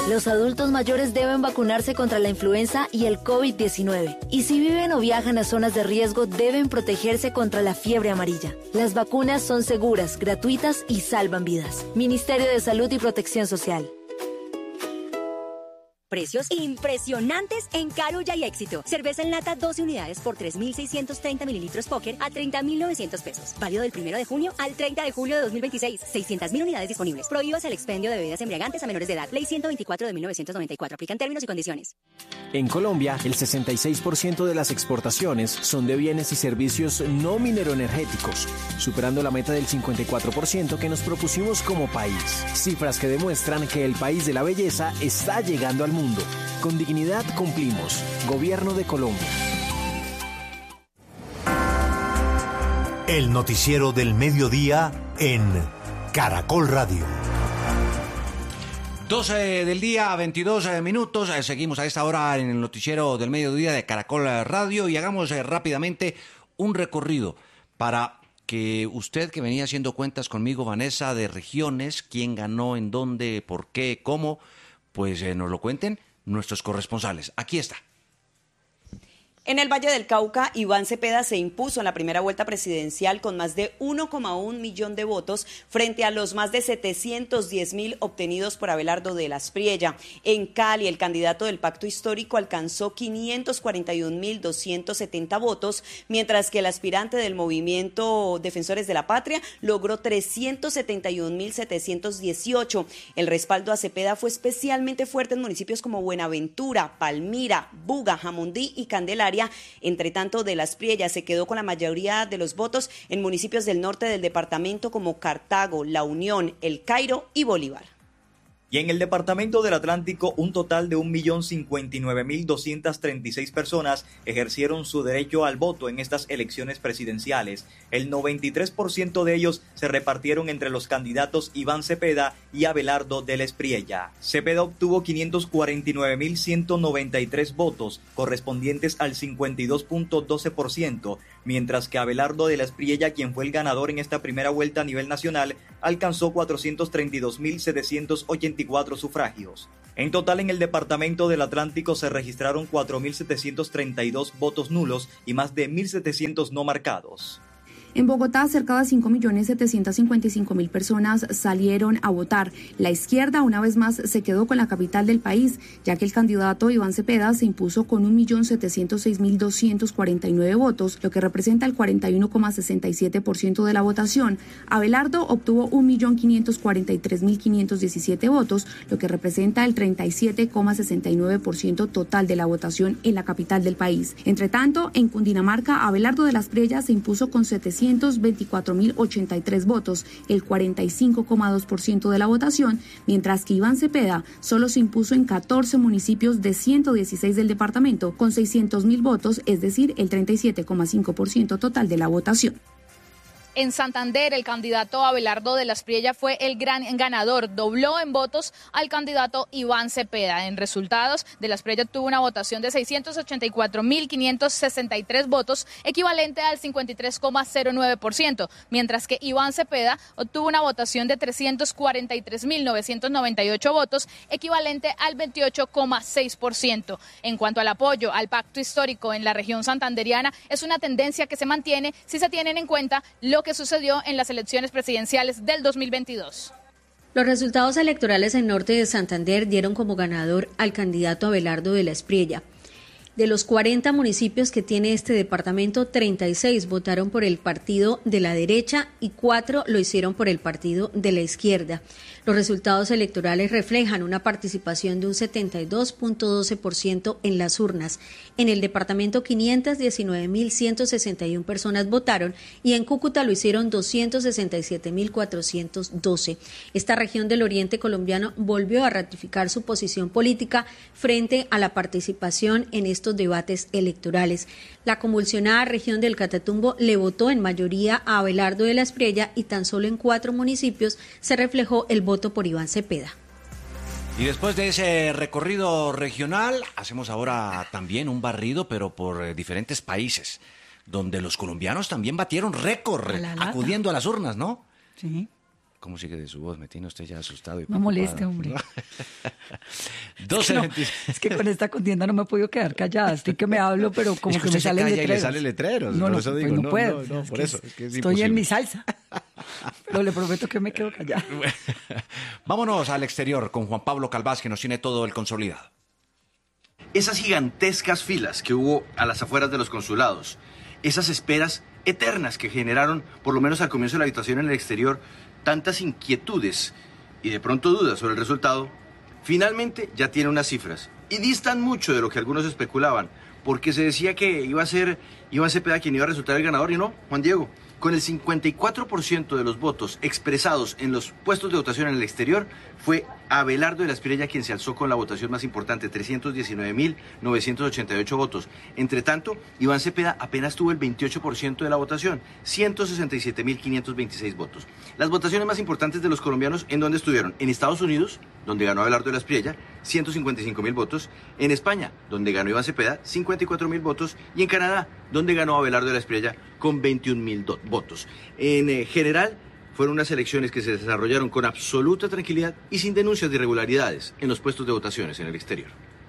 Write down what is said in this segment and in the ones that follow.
Los adultos mayores deben vacunarse contra la influenza y el COVID-19. Y si viven o viajan a zonas de riesgo, deben protegerse contra la fiebre amarilla. Las vacunas son seguras, gratuitas y salvan vidas. Ministerio de Salud y Protección Social. Precios impresionantes en Carulla y Éxito. Cerveza en lata 12 unidades por 3.630 mililitros Póker a 30.900 pesos. Válido del 1 de junio al 30 de julio de 2026. 600.000 unidades disponibles. Prohíbas el expendio de bebidas embriagantes a menores de edad. Ley 124 de 1994. Aplican términos y condiciones. En Colombia, el 66% de las exportaciones son de bienes y servicios no mineroenergéticos, superando la meta del 54% que nos propusimos como país. Cifras que demuestran que el país de la belleza está llegando al mundo. Con dignidad cumplimos. Gobierno de Colombia. El noticiero del mediodía en Caracol Radio. 12 del día, 22 minutos. Seguimos a esta hora en el noticiero del mediodía de Caracol Radio y hagamos rápidamente un recorrido para que usted, que venía haciendo cuentas conmigo, Vanessa, de regiones, quién ganó, en dónde, por qué, cómo, pues nos lo cuenten nuestros corresponsales. Aquí está. En el Valle del Cauca, Iván Cepeda se impuso en la primera vuelta presidencial con más de 1,1 millón de votos frente a los más de 710.000 obtenidos por Abelardo de las Priella. En Cali, el candidato del Pacto Histórico alcanzó 541.270 votos, mientras que el aspirante del Movimiento Defensores de la Patria logró 371.718. El respaldo a Cepeda fue especialmente fuerte en municipios como Buenaventura, Palmira, Buga, Jamundí y Candelaria. Entre tanto, de las Priella se quedó con la mayoría de los votos en municipios del norte del departamento como Cartago, La Unión, El Cairo y Bolívar. Y en el departamento del Atlántico, un total de 1.059.236 personas ejercieron su derecho al voto en estas elecciones presidenciales. El 93% de ellos se repartieron entre los candidatos Iván Cepeda y Abelardo de la Priella. Cepeda obtuvo 549.193 votos, correspondientes al 52.12%, mientras que Abelardo de la Priella, quien fue el ganador en esta primera vuelta a nivel nacional, alcanzó 432.784 sufragios. En total, en el departamento del Atlántico se registraron 4.732 votos nulos y más de 1.700 no marcados. En Bogotá, cerca de 5.755.000 personas salieron a votar. La izquierda, una vez más, se quedó con la capital del país, ya que el candidato Iván Cepeda se impuso con 1.706.249 votos, lo que representa el 41,67% de la votación. Abelardo obtuvo 1.543.517 votos, lo que representa el 37,69% total de la votación en la capital del país. Entre tanto, en Cundinamarca, Abelardo de las Priella se impuso con 724.083 votos, el 45,2% de la votación, mientras que Iván Cepeda solo se impuso en 14 municipios de 116 del departamento, con 600.000 votos, es decir, el 37,5% total de la votación. En Santander, el candidato Abelardo de las Priella fue el gran ganador. Dobló en votos al candidato Iván Cepeda. En resultados, de las Priella tuvo una votación de 684.563 votos, equivalente al 53,09%, mientras que Iván Cepeda obtuvo una votación de 343.998 votos, equivalente al 28,6%. En cuanto al apoyo al pacto histórico en la región santanderiana, es una tendencia que se mantiene si se tienen en cuenta lo que sucedió en las elecciones presidenciales del 2022. Los resultados electorales en norte de Santander dieron como ganador al candidato Abelardo de la Priella. De los 40 municipios que tiene este departamento, 36 votaron por el partido de la derecha y 4 lo hicieron por el partido de la izquierda. Los resultados electorales reflejan una participación de un 72,12% en las urnas. En el departamento, 519.161 personas votaron y en Cúcuta lo hicieron 267.412. Esta región del oriente colombiano volvió a ratificar su posición política frente a la participación en estos debates electorales. La convulsionada región del Catatumbo le votó en mayoría a Abelardo de la Priella y tan solo en 4 municipios se reflejó el voto por Iván Cepeda. Y después de ese recorrido regional, hacemos ahora también un barrido, pero por diferentes países, donde los colombianos también batieron récord acudiendo a las urnas, ¿no? Sí. ¿Cómo sigue de su voz? Me tiene usted ya asustado y no moleste, hombre. Es que con esta contienda no me he podido quedar callada. Estoy que me hablo, pero como que me salen letreros. Y le sale letreros. No, eso digo, no puedo. No, por eso. Es que es estoy imposible. en mi salsa. Pero le prometo que me quedo callada. Vámonos al exterior con Juan Pablo Calvás, que nos tiene todo el consolidado. Esas gigantescas filas que hubo a las afueras de los consulados, esas esperas eternas que generaron, por lo menos al comienzo de la habitación en el exterior, tantas inquietudes y de pronto dudas sobre el resultado, finalmente ya tiene unas cifras. Y distan mucho de lo que algunos especulaban, porque se decía que iba a ser Iván Cepeda quien iba a resultar el ganador, y no, Juan Diego. Con el 54% de los votos expresados en los puestos de votación en el exterior, fue Abelardo de la Espriella quien se alzó con la votación más importante, 319.988 votos. Entre tanto, Iván Cepeda apenas tuvo el 28% de la votación, 167.526 votos. Las votaciones más importantes de los colombianos, ¿en dónde estuvieron? En Estados Unidos, donde ganó Abelardo de la Espriella, 155.000 votos. En España, donde ganó Iván Cepeda, 54.000 votos. Y en Canadá, donde ganó Abelardo de la Espriella, con 21.000 votos. En general, fueron unas elecciones que se desarrollaron con absoluta tranquilidad y sin denuncias de irregularidades en los puestos de votaciones en el exterior.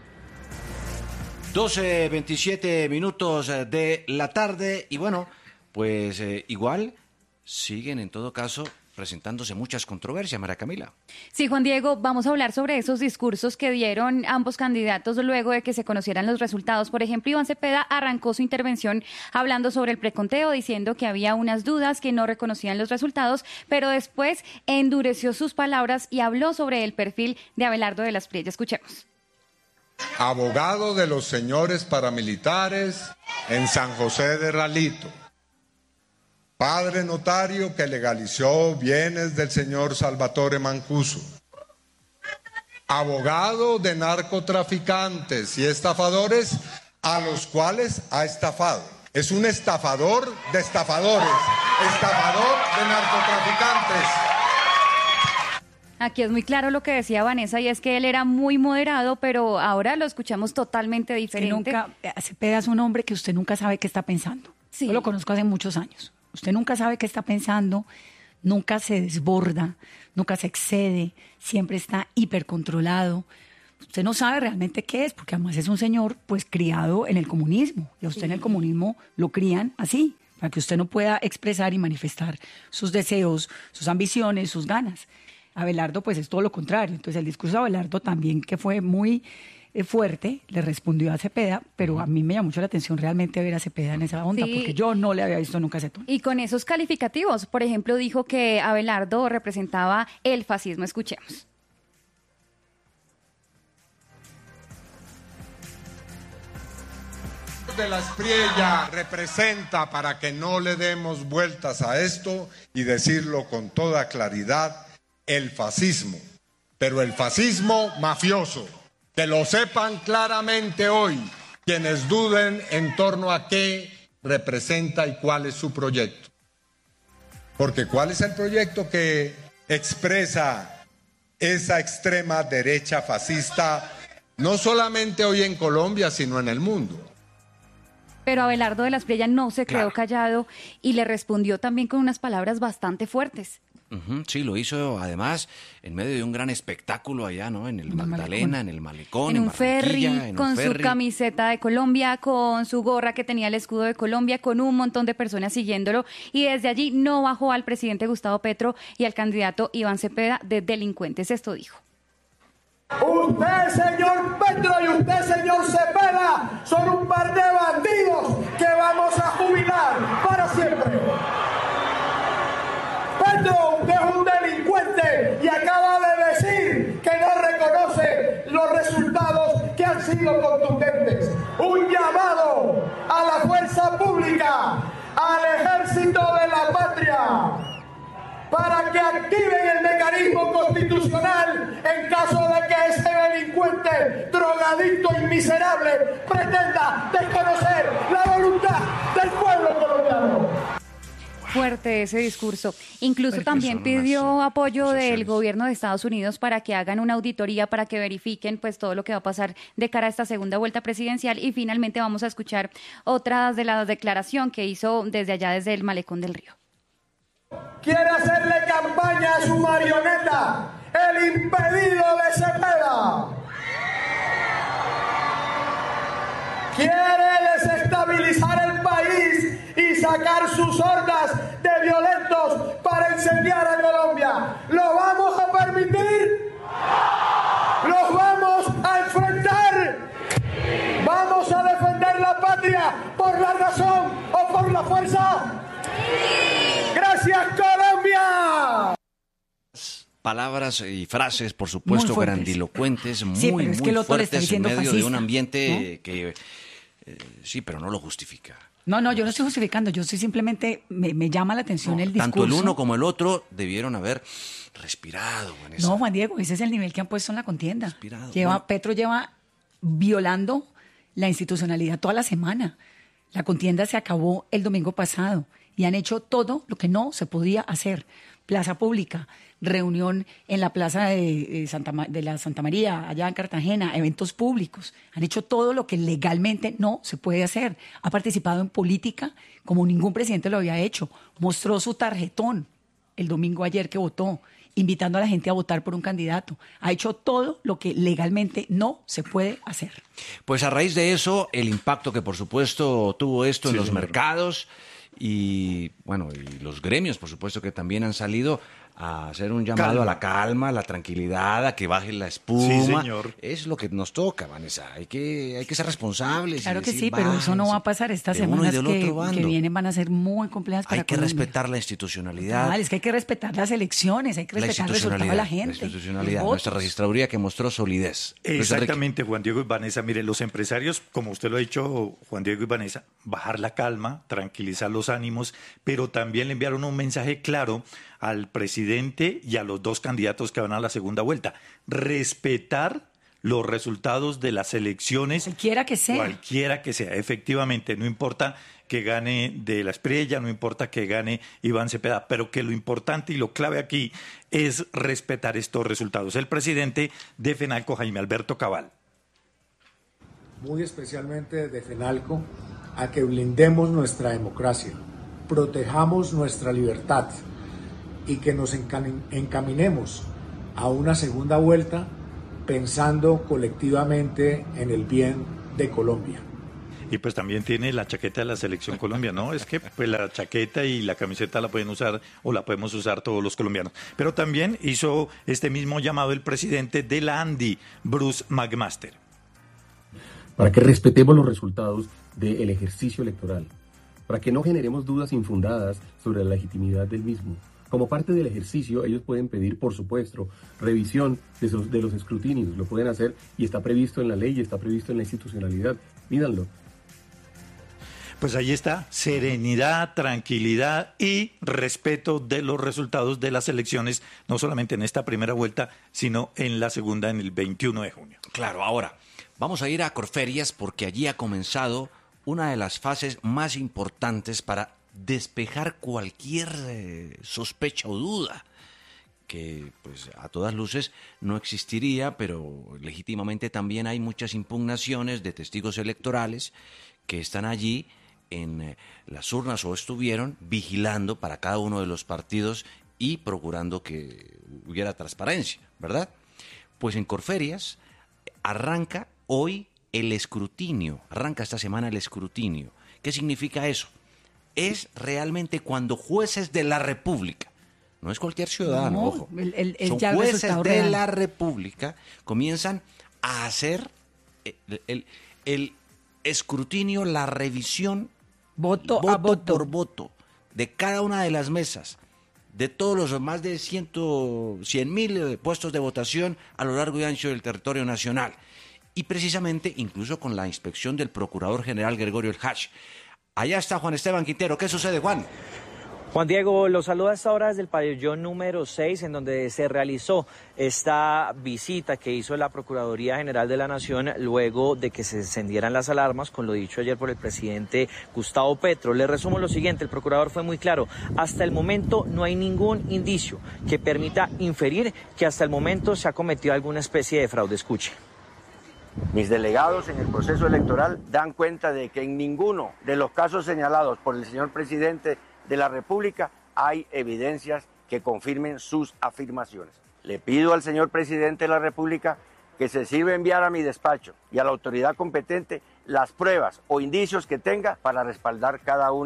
12:27 minutos de la tarde y bueno, pues igual siguen en todo caso presentándose muchas controversias, María Camila. Sí, Juan Diego, vamos a hablar sobre esos discursos que dieron ambos candidatos luego de que se conocieran los resultados. Por ejemplo, Iván Cepeda arrancó su intervención hablando sobre el preconteo, diciendo que había unas dudas, que no reconocían los resultados, pero después endureció sus palabras y habló sobre el perfil de Abelardo de la Espriella. Escuchemos. Abogado de los señores paramilitares en San José de Ralito. Padre notario que legalizó bienes del señor Salvatore Mancuso. Abogado de narcotraficantes y estafadores a los cuales ha estafado. Es un estafador de estafadores, estafador de narcotraficantes. Aquí es muy claro lo que decía Vanessa, y es que él era muy moderado, pero ahora lo escuchamos totalmente diferente. Cepeda es un hombre que usted nunca sabe qué está pensando. Sí. Yo lo conozco hace muchos años. Usted nunca sabe qué está pensando, nunca se desborda, nunca se excede, siempre está hipercontrolado. Usted no sabe realmente qué es, porque además es un señor pues criado en el comunismo, y a usted en el comunismo lo crían así, para que usted no pueda expresar y manifestar sus deseos, sus ambiciones, sus ganas. Abelardo pues es todo lo contrario. Entonces el discurso de Abelardo también, que fue muy fuerte, le respondió a Cepeda, pero a mí me llamó mucho la atención realmente ver a Cepeda en esa onda, Sí. porque yo no le había visto nunca ese tono. Y con esos calificativos, por ejemplo, dijo que Abelardo representaba el fascismo. Escuchemos. De la Espriella representa, para que no le demos vueltas a esto y decirlo con toda claridad, el fascismo, pero el fascismo mafioso. Que lo sepan claramente hoy quienes duden en torno a qué representa y cuál es su proyecto. Porque ¿cuál es el proyecto que expresa esa extrema derecha fascista, no solamente hoy en Colombia, sino en el mundo? Pero Abelardo de la Espriella no se quedó callado y le respondió también con unas palabras bastante fuertes. Sí, lo hizo además en medio de un gran espectáculo allá, ¿no? En el Magdalena, en el Malecón, en un ferry, con su camiseta de Colombia, con su gorra que tenía el escudo de Colombia, con un montón de personas siguiéndolo, y desde allí no bajó al presidente Gustavo Petro y al candidato Iván Cepeda de delincuentes. Esto dijo. Usted, señor Petro, y usted, señor Cepeda, son un par de bandidos que vamos a jubilar para siempre. Petro, usted es un delincuente y acaba de decir que no reconoce los resultados que han sido contundentes. Un llamado a la fuerza pública, al ejército de la patria, para que activen el mecanismo constitucional en caso de que ese delincuente, drogadicto y miserable pretenda desconocer la voluntad del pueblo colombiano. Fuerte ese discurso. Incluso también pidió apoyo del gobierno de Estados Unidos para que hagan una auditoría, para que verifiquen pues todo lo que va a pasar de cara a esta segunda vuelta presidencial. Y finalmente vamos a escuchar otras de la declaración que hizo desde allá, desde el Malecón del Río. Quiere hacerle campaña a su marioneta, el impedido de Cepeda. sacar sus hordas de violentos para incendiar a Colombia. ¿Lo vamos a permitir? ¿Los vamos a enfrentar? ¿Vamos a defender la patria por la razón o por la fuerza? ¡Gracias, Colombia! Palabras y frases, por supuesto, grandilocuentes, muy, es que muy fuertes en medio fascista, de un ambiente ¿no? que... sí, pero no lo justifica. No, yo no estoy justificando, yo estoy simplemente, me llama la atención el discurso. Tanto el uno como el otro debieron haber respirado. Vanessa. No, Juan Diego, ese es el nivel que han puesto en la contienda. Respirado. Petro lleva violando la institucionalidad toda la semana. La contienda se acabó el domingo pasado y han hecho todo lo que no se podía hacer. Plaza pública, reunión en la plaza de la Santa María, allá en Cartagena, eventos públicos. Han hecho todo lo que legalmente no se puede hacer. Ha participado en política como ningún presidente lo había hecho. Mostró su tarjetón el domingo ayer que votó, invitando a la gente a votar por un candidato. Ha hecho todo lo que legalmente no se puede hacer. Pues a raíz de eso, el impacto que por supuesto tuvo esto en los mercados y bueno, y los gremios, por supuesto, que también han salido a hacer un llamado a la calma, a la tranquilidad, a que baje la espuma. Sí, señor. Es lo que nos toca, Vanessa. Hay que ser responsables. Claro que decir, sí, pero eso no va a pasar. Estas semanas que vienen van a ser muy complejas para Colombia. Hay que respetar la institucionalidad. Es que hay que respetar las elecciones, hay que respetar el resultado de la gente. La institucionalidad, nuestra registraduría que mostró solidez. Exactamente, Juan Diego y Vanessa. Mire, los empresarios, como usted lo ha dicho, Juan Diego y Vanessa, bajar la calma, tranquilizar los ánimos, pero también le enviaron un mensaje claro al presidente y a los dos candidatos que van a la segunda vuelta. Respetar los resultados de las elecciones. Cualquiera que sea. Cualquiera que sea, efectivamente. No importa que gane De la Espriella, no importa que gane Iván Cepeda, pero que lo importante y lo clave aquí es respetar estos resultados. El presidente de FENALCO, Jaime Alberto Cabal. Muy especialmente de FENALCO, a que blindemos nuestra democracia, protejamos nuestra libertad y que nos encaminemos a una segunda vuelta pensando colectivamente en el bien de Colombia. Y pues también tiene la chaqueta de la Selección Colombia, ¿no? Es que pues la chaqueta y la camiseta la pueden usar o la podemos usar todos los colombianos. Pero también hizo este mismo llamado el presidente de la ANDI, Bruce McMaster. Para que respetemos los resultados del ejercicio electoral, para que no generemos dudas infundadas sobre la legitimidad del mismo. Como parte del ejercicio, ellos pueden pedir, por supuesto, revisión de los escrutinios. Lo pueden hacer y está previsto en la ley y está previsto en la institucionalidad. Mídanlo. Pues ahí está, serenidad, tranquilidad y respeto de los resultados de las elecciones, no solamente en esta primera vuelta, sino en la segunda, en el 21 de junio. Claro, ahora vamos a ir a Corferias porque allí ha comenzado una de las fases más importantes para despejar cualquier sospecha o duda que pues a todas luces no existiría, pero legítimamente también hay muchas impugnaciones de testigos electorales que están allí en las urnas o estuvieron vigilando para cada uno de los partidos y procurando que hubiera transparencia, ¿verdad? Pues en Corferias arranca hoy el escrutinio, arranca esta semana el escrutinio. ¿Qué significa eso? Es realmente cuando jueces de la República, no es cualquier ciudadano, ojo, son jueces de la República, comienzan a hacer el escrutinio, la revisión voto por voto de cada una de las mesas, de todos los más de 100.000 puestos de votación a lo largo y ancho del territorio nacional. Y precisamente, incluso con la inspección del Procurador General Gregorio El Hach. Allá está Juan Esteban Quintero. ¿Qué sucede, Juan? Juan Diego, los saluda a esta hora desde el pabellón número 6, en donde se realizó esta visita que hizo la Procuraduría General de la Nación luego de que se encendieran las alarmas, con lo dicho ayer por el presidente Gustavo Petro. Le resumo lo siguiente, el procurador fue muy claro. Hasta el momento no hay ningún indicio que permita inferir que hasta el momento se ha cometido alguna especie de fraude. Escuche. Mis delegados en el proceso electoral dan cuenta de que en ninguno de los casos señalados por el señor presidente de la República hay evidencias que confirmen sus afirmaciones. Le pido al señor presidente de la República que se sirva enviar a mi despacho y a la autoridad competente las pruebas o indicios que tenga para respaldar cada una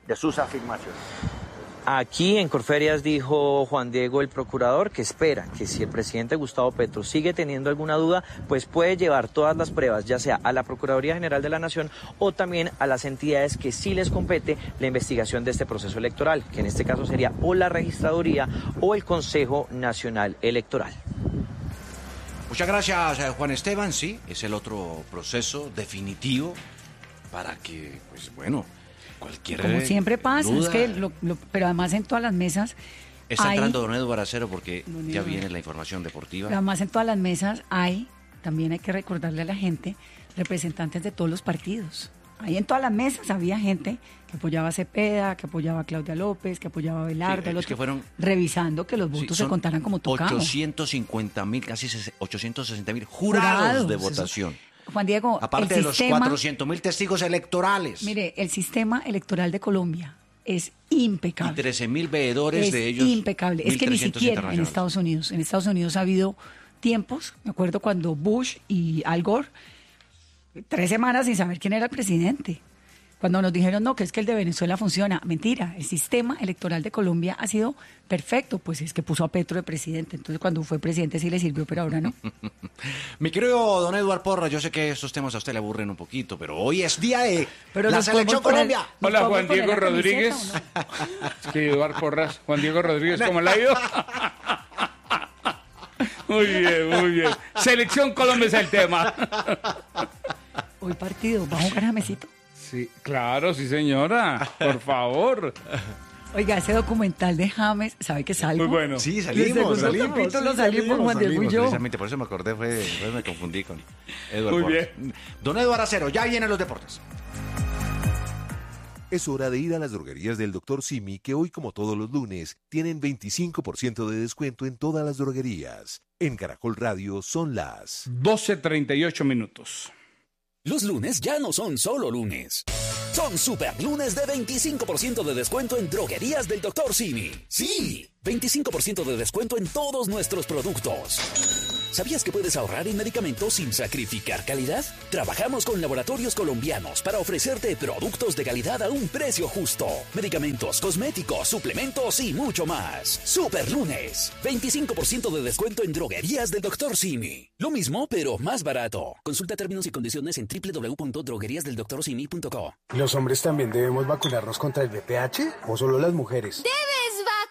de sus afirmaciones. Aquí en Corferias dijo Juan Diego, el procurador, que espera que si el presidente Gustavo Petro sigue teniendo alguna duda, pues puede llevar todas las pruebas, ya sea a la Procuraduría General de la Nación o también a las entidades que sí les compete la investigación de este proceso electoral, que en este caso sería o la Registraduría o el Consejo Nacional Electoral. Muchas gracias, Juan Esteban. Sí, es el otro proceso definitivo para que, pues bueno, cualquier como siempre pasa, duda. Es que pero además en todas las mesas Está hay, entrando don Eduardo Acero porque ya viene la información deportiva. pero además en todas las mesas también hay que recordarle a la gente, representantes de todos los partidos. Ahí en todas las mesas había gente que apoyaba a Cepeda, que apoyaba a Claudia López, que apoyaba a Abelardo, Sí, es que fueron, revisando que los votos se contaran como tocaba. 850.000, casi 860.000 jurados de votación. Juan Diego, aparte de los 400.000 testigos electorales. Mire, el sistema electoral de Colombia es impecable. Y 13.000 veedores, de ellos. Impecable. Es que ni siquiera en Estados Unidos ha habido tiempos, me acuerdo cuando Bush y Al Gore, 3 semanas sin saber quién era el presidente. Cuando nos dijeron, no, que es que el de Venezuela funciona. Mentira, el sistema electoral de Colombia ha sido perfecto, pues es que puso a Petro de presidente. Entonces, cuando fue presidente sí le sirvió, pero ahora no. Mi querido don Eduardo Porras, yo sé que estos temas a usted le aburren un poquito, pero hoy es día de la Selección Colombia. Hola, Juan Diego Rodríguez. Es que Eduardo Porras, Juan Diego Rodríguez, ¿cómo le ha ido? Muy bien, muy bien. Selección Colombia es el tema. Hoy partido, ¿va a jugar Jamesito? Sí, claro, sí señora, por favor. Oiga, ese documental de James, ¿sabe que salgo? Muy bueno. Sí, salimos, salimos Juan Diego y yo. Precisamente, por eso me acordé, me confundí con Eduardo. Muy bien. Don Eduardo Acero, ya vienen los deportes. Es hora de ir a las droguerías del Dr. Simi, que hoy, como todos los lunes, tienen 25% de descuento en todas las droguerías. En Caracol Radio son las 12:38. Los lunes ya no son solo lunes. Son super lunes de 25% de descuento en droguerías del Dr. Simi. Sí, 25% de descuento en todos nuestros productos. ¿Sabías que puedes ahorrar en medicamentos sin sacrificar calidad? Trabajamos con laboratorios colombianos para ofrecerte productos de calidad a un precio justo. Medicamentos, cosméticos, suplementos y mucho más. Super lunes, 25% de descuento en droguerías del Dr. Simi. Lo mismo, pero más barato. Consulta términos y condiciones en www.drogueriasdeldoctorsimi.co. ¿Los hombres también debemos vacunarnos contra el VPH o solo las mujeres? ¡Debe